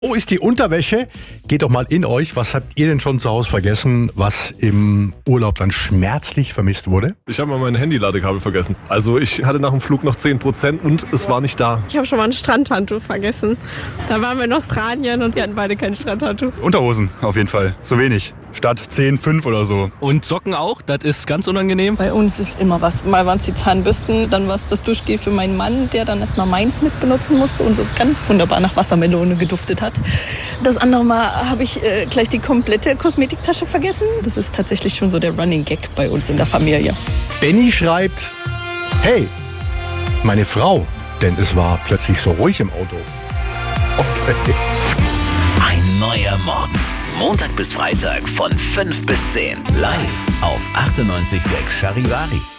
Wo ist die Unterwäsche? Geht doch mal in euch. Was habt ihr denn schon zu Hause vergessen, was im Urlaub dann schmerzlich vermisst wurde? Ich habe mal mein Handy-Ladekabel vergessen. Also ich hatte nach dem Flug noch 10% und es war nicht da. Ich habe schon mal ein Strandhandtuch vergessen. Da waren wir in Australien und wir hatten beide kein Strandhandtuch. Unterhosen auf jeden Fall. Zu wenig. Statt 10, 5 oder so. Und Socken auch, das ist ganz unangenehm. Bei uns ist immer was. Mal waren es die Zahnbürsten, dann war es das Duschgel für meinen Mann, der dann erstmal meins mit benutzen musste und so ganz wunderbar nach Wassermelone geduftet hat. Das andere Mal habe ich gleich die komplette Kosmetiktasche vergessen. Das ist tatsächlich schon so der Running Gag bei uns in der Familie. Benny schreibt, hey, meine Frau, denn es war plötzlich so ruhig im Auto. Okay. Ein neuer Morgen. Montag bis Freitag von 5 bis 10. Live auf 98.6 Charivari.